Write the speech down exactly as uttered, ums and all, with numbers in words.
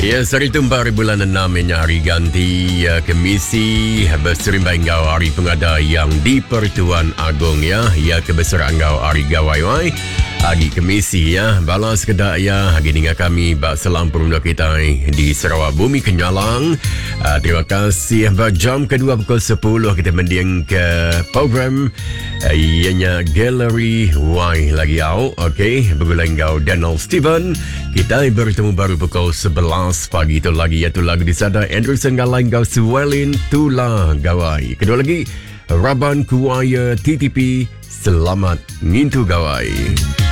Ya, hari tumbar bulan enam ini hari ganti ya, Kemisi berserimbang ngau hari pengada yang di Pertuan Agong ya, ya kebesaran ngau hari gawai hari Kemisi ya, balas kedak ya, hari dengan kami bak selam perunda kita di Sarawak Bumi Kenyalang. Uh, terima kasih. Jam kedua pukul sepuluh kita mendiang ke program uh, ianya Gallery Y lagi au. Okey, bergulang ngau Daniel Steven. Kita bertemu baru pukul sebelas pagi itu lagi iaitu lagu di sana Andrew Senggalai Gau Suwelin Tula Gawai. Kedua lagi Raban Kuaya T T P Selamat Ngintu Gawai.